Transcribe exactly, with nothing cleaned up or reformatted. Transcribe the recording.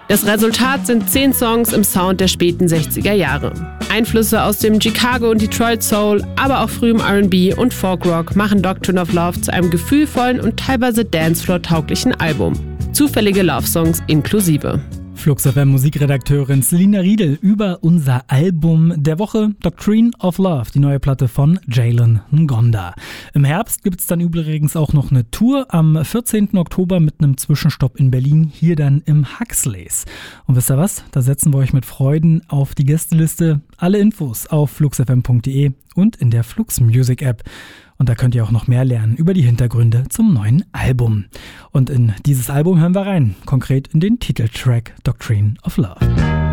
Das Resultat sind zehn Songs im Sound der späten sechziger Jahre. Einflüsse aus dem Chicago und Detroit Soul, aber auch frühem R and B und Folk-Rock machen Doctrine of Love zu einem gefühlvollen und teilweise Dancefloor-tauglichen Album. Zufällige Love-Songs inklusive. Flux F M Musikredakteurin Selina Riedel über unser Album der Woche Doctrine of Love, die neue Platte von Jalen Ngonda. Im Herbst gibt es dann übrigens auch noch eine Tour am vierzehnten Oktober mit einem Zwischenstopp in Berlin, hier dann im Huxleys. Und wisst ihr was? Da setzen wir euch mit Freuden auf die Gästeliste. Alle Infos auf flux f m punkt d e und in der Flux Music App. Und da könnt ihr auch noch mehr lernen über die Hintergründe zum neuen Album. Und in dieses Album hören wir rein, konkret in den Titeltrack Doctrine of Love.